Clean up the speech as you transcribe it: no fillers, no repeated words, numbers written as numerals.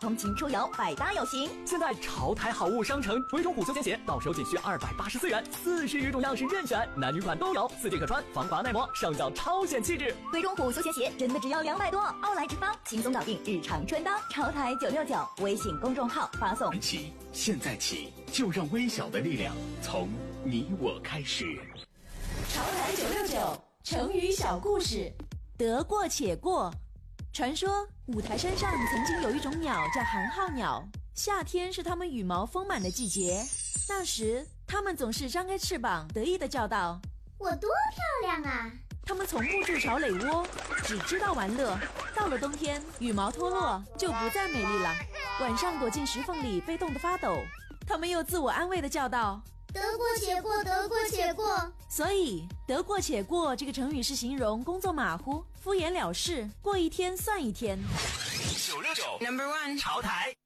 通勤出游百搭有型。 现在潮台好物商城维中虎休闲鞋到手仅需284元，40余种样式任选，男女款都有，4件可穿，防滑耐磨，上脚超显气质。 维中虎休闲鞋真的只要200多，奥莱之方轻松搞定日常穿搭。潮台969微信公众号发送。 现在起，就让微小的力量从你我开始。 潮台969成语小故事，得过且过。传说五台山上曾经有一种鸟叫寒号鸟，夏天是它们羽毛丰满的季节。那时它们总是张开翅膀得意地叫道： 我多漂亮啊！ 它们从不筑巢垒窝，只知道玩乐。到了冬天，羽毛脱落就不再美丽了，晚上躲进石缝里被冻得发抖。它们又自我安慰地叫道： 得过且过，得过且过。 所以得过且过这个成语是形容工作马虎、敷衍了事，过一天算一天。 969 No.1 潮台。